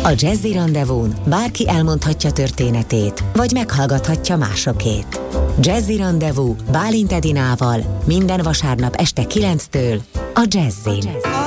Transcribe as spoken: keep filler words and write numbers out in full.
A Jazzy Rendezvún bárki elmondhatja történetét, vagy meghallgathatja másokét. Jazzy Rendezvú Bálint Edinával minden vasárnap este kilenctől a Jazzin.